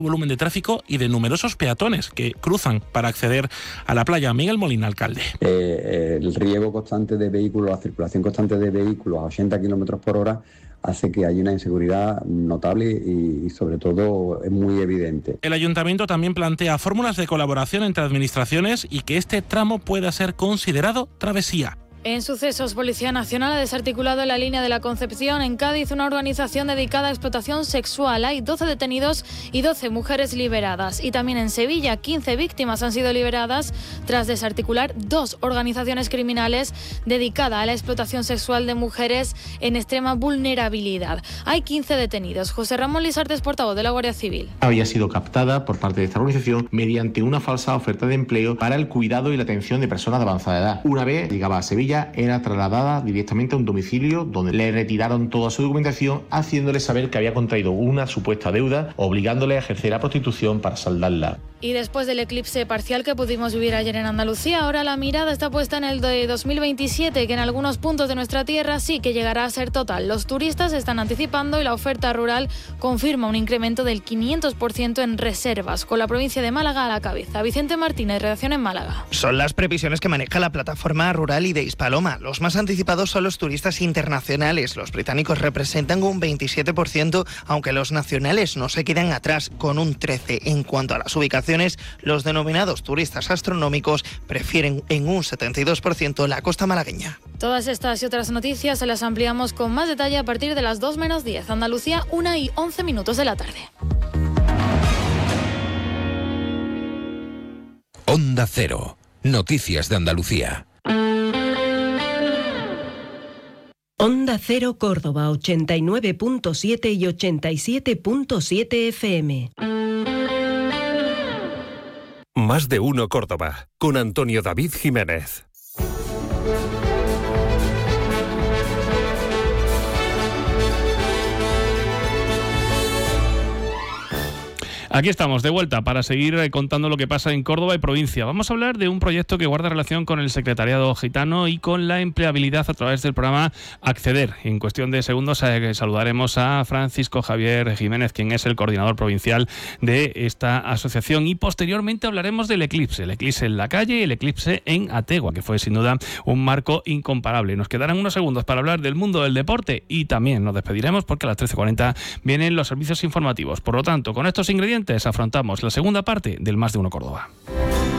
volumen de tráfico y de numerosos peatones que cruzan para acceder a la playa. Miguel Molina, alcalde. El riego constante de vehículos, la circulación constante de vehículos a 80 kilómetros por hora hace que haya una inseguridad notable y sobre todo es muy evidente. El ayuntamiento también plantea fórmulas de colaboración entre administraciones y que este tramo pueda ser considerado travesía. En sucesos, Policía Nacional ha desarticulado en la línea de la Concepción, en Cádiz, una organización dedicada a explotación sexual. Hay 12 detenidos y 12 mujeres liberadas. Y también en Sevilla, 15 víctimas han sido liberadas tras desarticular 2 organizaciones criminales dedicadas a la explotación sexual de mujeres en extrema vulnerabilidad. Hay 15 detenidos. José Ramón Lisartes, portavoz de la Guardia Civil. Había sido captada por parte de esta organización mediante una falsa oferta de empleo para el cuidado y la atención de personas de avanzada edad. Una vez llegaba a Sevilla, era trasladada directamente a un domicilio donde le retiraron toda su documentación, haciéndole saber que había contraído una supuesta deuda, obligándole a ejercer la prostitución para saldarla. Y después del eclipse parcial que pudimos vivir ayer en Andalucía, ahora la mirada está puesta en el de 2027, que en algunos puntos de nuestra tierra sí que llegará a ser total. Los turistas están anticipando y la oferta rural confirma un incremento del 500% en reservas, con la provincia de Málaga a la cabeza. Vicente Martínez, redacción en Málaga. Son las previsiones que maneja la plataforma rural y de Hispaloma. Los más anticipados son los turistas internacionales. Los británicos representan un 27%, aunque los nacionales no se quedan atrás, con un 13%. En cuanto a las ubicaciones, los denominados turistas astronómicos prefieren en un 72% la costa malagueña. Todas estas y otras noticias se las ampliamos con más detalle a partir de las 2 menos 10. Andalucía, 1:11 de la tarde. Onda Cero. Noticias de Andalucía. Onda Cero Córdoba 89.7 y 87.7 FM. Más de uno Córdoba, con Antonio David Jiménez. Aquí estamos, de vuelta, para seguir contando lo que pasa en Córdoba y provincia. Vamos a hablar de un proyecto que guarda relación con el secretariado gitano y con la empleabilidad a través del programa Acceder. En cuestión de segundos saludaremos a Francisco Javier Jiménez, quien es el coordinador provincial de esta asociación, y posteriormente hablaremos del eclipse. El eclipse en la calle y el eclipse en Ategua, que fue sin duda un marco incomparable. Nos quedarán unos segundos para hablar del mundo del deporte y también nos despediremos porque a las 13:40 vienen los servicios informativos. Por lo tanto, con estos ingredientes afrontamos la segunda parte del Más de Uno Córdoba.